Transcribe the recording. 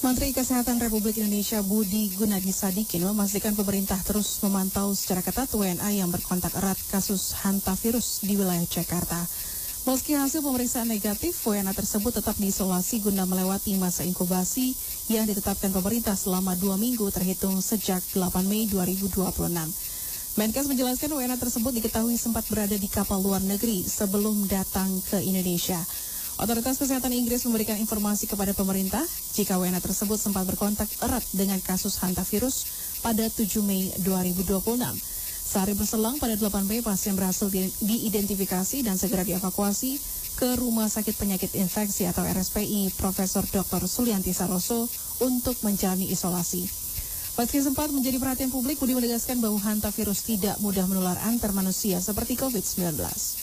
Menteri Kesehatan Republik Indonesia Budi Gunadi Sadikin memastikan pemerintah terus memantau secara ketat WNA yang berkontak erat kasus hantavirus di wilayah Jakarta. Meski hasil pemeriksaan negatif, WNA tersebut tetap diisolasi guna melewati masa inkubasi yang ditetapkan pemerintah selama 2 minggu terhitung sejak 8 Mei 2026. Menkes menjelaskan WNA tersebut diketahui sempat berada di kapal luar negeri sebelum datang ke Indonesia. Otoritas Kesehatan Inggris memberikan informasi kepada pemerintah jika WNA tersebut sempat berkontak erat dengan kasus hantavirus pada 7 Mei 2026. Sehari berselang pada 8 Mei pasien berhasil diidentifikasi dan segera dievakuasi ke Rumah Sakit Penyakit Infeksi atau RSPI Profesor Dr. Sulianti Saroso untuk menjalani isolasi. Meski sempat menjadi perhatian publik, Budi menegaskan bahwa hantavirus tidak mudah menular antar manusia seperti COVID-19.